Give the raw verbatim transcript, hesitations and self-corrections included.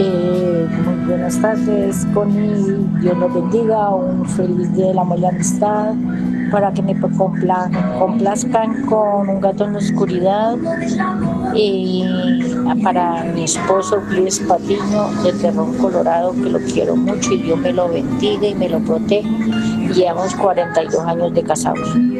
Eh, muy buenas tardes, Connie. Dios los bendiga. Un feliz día del amor y la amistad. Para que me compla- complazcan con Un gato en la oscuridad. Eh, para mi esposo Luis Patiño de Terrón Colorado, que lo quiero mucho y Dios me lo bendiga y me lo proteja. Llevamos cuarenta y dos años de casados.